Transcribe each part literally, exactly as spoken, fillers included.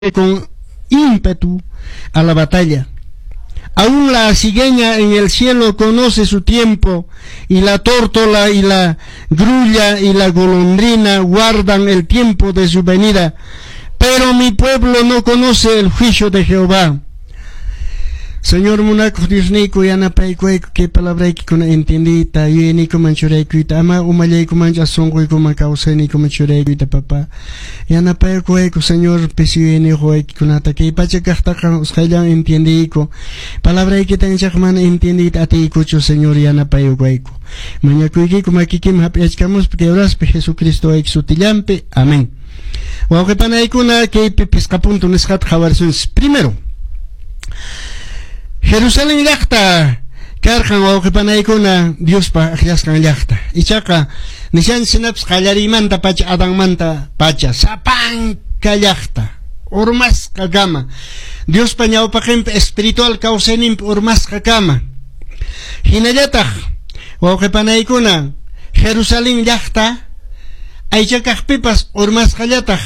con ímpetu a la batalla. Aún la cigüeña en el cielo conoce su tiempo, y la tórtola y la grulla y la golondrina guardan el tiempo de su venida, pero mi pueblo no conoce el juicio de Jehová. Señor Munaco Dios Nico yana paicueco que palabra que con entendita y nico manchurecuita ama umaleico mancha songo y como causa nico manchurecuita papá yana paicueco Señor pesiene joeco con ataque pache cachtaca uscayan entendico palabra que tenga man entendita a ti cucho Señor yana paicueco mañacuique como aquí que me apechamos porque oras pe Jesucristo exutilampe amén. O que panaicuna que pescapunto nescat javarsuns primero Jerusalén llaqta karqan wawqipanaykuna Diospa aqllasqan llaqta ichaqa nishan sinaps qallarimanta pacha Adánmanta pacha sapanka llaqta urmasqa kama Diospa ñawpaqinpi espiritual kawsayninpi urmasqa kama hinallataq wawqipanaykuna Jerusalén llaqta aychakaqpipas urmasqallataq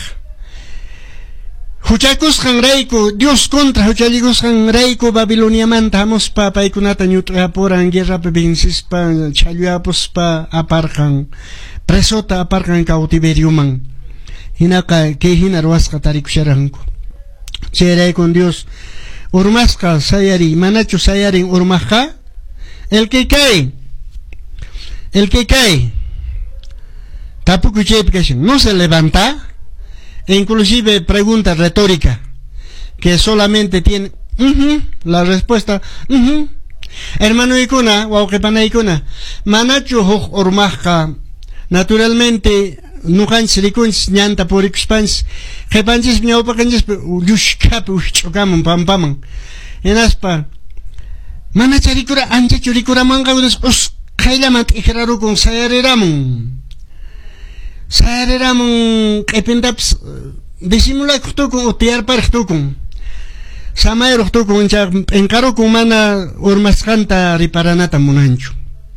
huchakusqan rayku Dios contra huchallikusqan rayku Babilonia manta hamuspa paykunata ñutrapuran guerrapi vencispa challuyapuspa aparqan presota aparqan cautiveriuman hinaqa kay hina ruwasqa tarikusharanku chay raykun Dios urmasqa sayari manachu sayarin urmaqqa el que cae el que cae tapuku chaypi kashan no se levanta. Inclusive pregunta retórica que solamente tiene uh-huh, la respuesta uh-huh. Hermano ikuna wawqipana ikuna manachu huk urmaqqa naturalmente nuqanchis rikunchis ñanta purikushpanchis qhipanchis ñawpaqanchis llushkapi ushch'ukamun pampaman hinaspa manacha rikura anchachu rikuramanqa usqhayllaman t'ikirarukun sayariramun Sareramun q'ipintapas disimulakaq tukun utiyarparaq tukun samayruq tukun p'inqarukun mana urmasqanta riparanata munanchu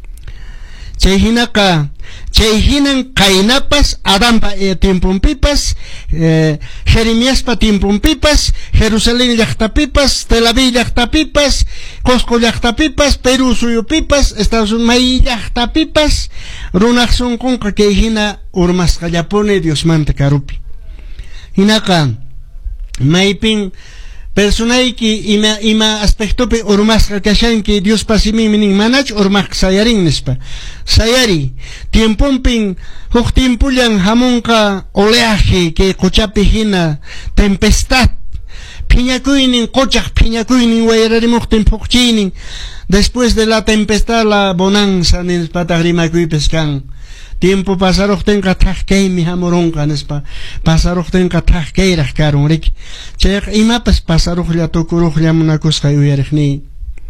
chay hinaqa chay hinan qaynapas Adánpa eh, tiempunpipas eh, Jeremiaspa tiempunpipas Jerusalén llaqtapipas Tel Aviv llaqtapipas Cusco llaqtapipas Perú suyupipas Estados Unidos may llaqtapipas runaq sunqunqa kay hina urmasqallapuni Diosmanta karupi hinaqa maypin personayki ima ima aspectopi urmasqa kashanki Dios pasimi minin manach urmaq sayarin nispa sayari tiempunpin huk tiempullan hamunqa oleaje que quchapi hina tempestad phiñakuynin quchaq phiñakuynin wayrarimuqtin phuqchiynin después de la tempestad la bonanza nispataq rimakuypis kan tiempo pasaruqtinqa thaqkaymi hamurunqa nispa pasaruqtinqa thaqkayraq karun rik chayqa imapas pasaruqlla tukuruqlla munakusqa uyariqni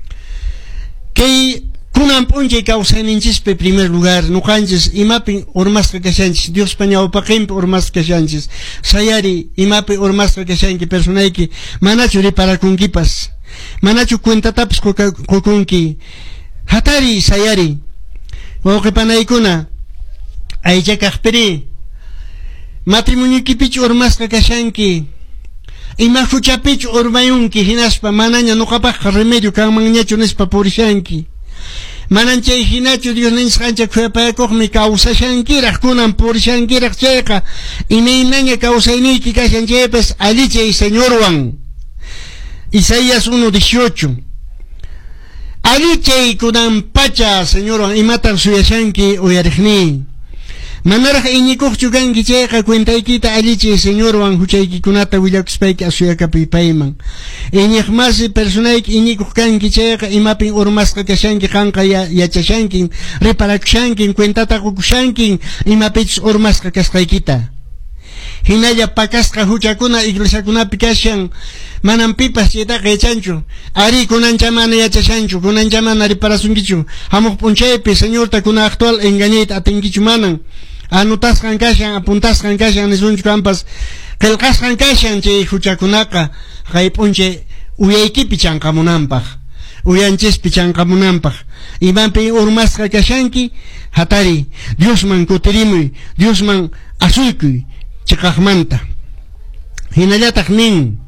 kay kunan p'unchay kawsayninchispi primer lugar nuqanchis imapin urmasqa kashanchis Diospa ñawpaqinpi urmasqa kashanchis sayari imapi urmasqa kashanki personayki manachu riparakunkipas manachu cuentatapis qukunki hatari sayari wawqipanaykuna aychakaqpiri matrimoniukipichu urmasqa kashanki ima huchapichu urmayunki hinaspa manaña nuqapaqqa remedio kanmanñachu nispa purishanki manan chay hinachu Dios ninchis ancha khuyapayakuqmi kawsashankiraq kunan purishankiraq chayqa imaynaña kawsayniyki kashan chaypas allichay Señorwan Isaías uno dieciocho allichay kunan pacha Señorwan imatan suyashanki uyariqni manaraq iñikuqchu kanki chayqa cuentaykita allichay Señorwan huchaykikunata willakuspayki asuyakapi payman iñiqmasi personayki iñikuq kanki chayqa imapin urmasqa kashanki qanqa yachashankin riparakushankin cuentata qukushankin imapichus urmasqa kasqaykita hinalla pakasqa huchakuna iglesiakunapi kashan manan pipas chaytaqa yachanchu ari kunancha mana yachashanchu kunancha mana riparasunkichu hamuq p'unchaypi Señorta kuna actual engañayta atinkichu manan anotasqan kashan apuntasqan kashan nisunchu kampas qillqasqan kashan chay huchakunaqa kay p'unchay uyaykipi chanqamunanpaq uyanchispi chanqamunanpaq imanpi urmasqa kashanki hatari Diosman kutirimuy Diosman asuykuy chiqaqmanta hinallataq nin